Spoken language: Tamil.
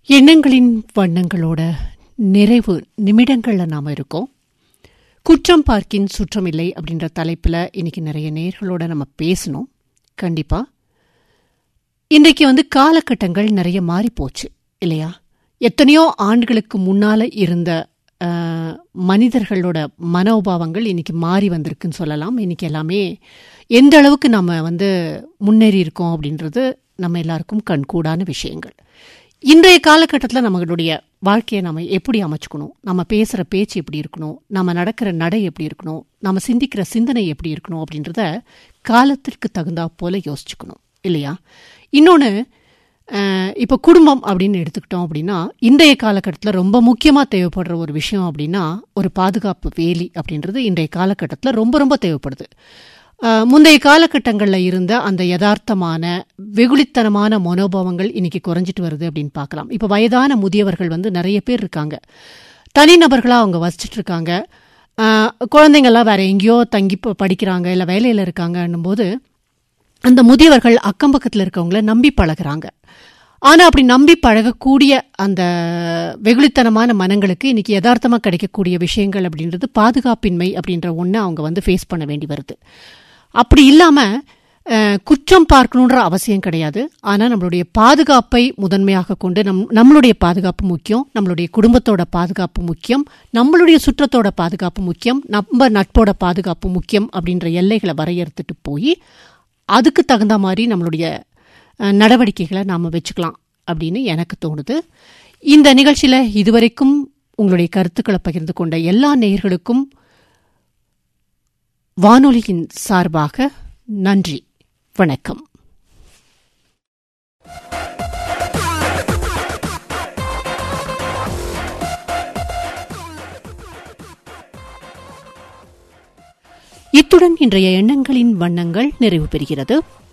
எண்ணங்களின் வண்ணங்களோட நிறைவு நிமிடங்கள்ல நாம இருக்கோம். குற்றம் பார்க்கின் சுற்றமில்லை அப்படின்ற தலைப்புல இன்னைக்கு நிறைய நேயர்களோட நம்ம பேசணும். கண்டிப்பா இன்றைக்கு காலகட்டங்கள் நிறைய மாறி போச்சு இல்லையா? எத்தனையோ ஆண்டுகளுக்கு முன்னால இருந்த மனிதர்களோட மனோபாவங்கள் இன்னைக்கு மாறி வந்திருக்குன்னு சொல்லலாம். இன்னைக்கு எல்லாமே எந்த அளவுக்கு நம்ம முன்னேறி இருக்கோம் அப்படின்றது நம்ம எல்லாருக்கும் கண்கூடான விஷயங்கள். இன்றைய காலகட்டத்தில் நம்மளுடைய வாழ்க்கையை நம்ம எப்படி அமைச்சுக்கணும், நம்ம பேசுகிற பேச்சு எப்படி இருக்கணும், நம்ம நடக்கிற நடை எப்படி இருக்கணும், நம்ம சிந்திக்கிற சிந்தனை எப்படி இருக்கணும் அப்படின்றத காலத்திற்கு தகுந்தா போல யோசிச்சுக்கணும் இல்லையா? இன்னொன்று, இப்போ குடும்பம் அப்படின்னு எடுத்துக்கிட்டோம் அப்படின்னா இன்றைய காலகட்டத்தில் ரொம்ப முக்கியமாக தேவைப்படுற ஒரு விஷயம் அப்படின்னா ஒரு பாதுகாப்பு வேலி அப்படின்றது இன்றைய காலகட்டத்தில் ரொம்ப ரொம்ப தேவைப்படுது. முந்தைய காலகட்டங்களில் இருந்த அந்த யதார்த்தமான வெகுளித்தனமான மனோபாவங்கள் இன்னைக்கு குறைஞ்சிட்டு வருது அப்படின்னு பார்க்கலாம். இப்போ வயதான முதியவர்கள் நிறைய பேர் இருக்காங்க, தனிநபர்களாக அவங்க வசிச்சுட்டு இருக்காங்க. குழந்தைங்கள்லாம் வேற எங்கேயோ தங்கி படிக்கிறாங்க, இல்லை வேலையில் இருக்காங்கன்னும் போது அந்த முதியவர்கள் அக்கம் பக்கத்தில் இருக்கவங்கள நம்பி பழகிறாங்க. ஆனால் அப்படி நம்பி பழகக்கூடிய அந்த வெகுளித்தனமான மனங்களுக்கு இன்னைக்கு யதார்த்தமாக கிடைக்கக்கூடிய விஷயங்கள் அப்படின்றது பாதுகாப்பின்மை அப்படின்ற ஒன்று அவங்க ஃபேஸ் பண்ண வேண்டி வருது. அப்படி இல்லாமல் குற்றம் பார்க்கணுன்ற அவசியம் கிடையாது. ஆனால் நம்மளுடைய பாதுகாப்பை முதன்மையாக கொண்டு நம்மளுடைய பாதுகாப்பு முக்கியம், நம்மளுடைய குடும்பத்தோட பாதுகாப்பு முக்கியம், நம்மளுடைய சுற்றத்தோட பாதுகாப்பு முக்கியம், நம்ம நட்போட பாதுகாப்பு முக்கியம் அப்படின்ற எல்லைகளை வரையறுத்துட்டு போய் அதுக்கு தகுந்த மாதிரி நம்மளுடைய நடவடிக்கைகளை நாம் வச்சுக்கலாம் அப்படின்னு எனக்கு தோணுது. இந்த நிகழ்ச்சியில் இதுவரைக்கும் உங்களுடைய கருத்துக்களை பகிர்ந்து கொண்ட எல்லா நேயர்களுக்கும் வானொலியின் சார்பாக நன்றி, வணக்கம். இத்துடன் இன்றைய எண்ணங்களின் வண்ணங்கள் நிறைவு பெறுகிறது.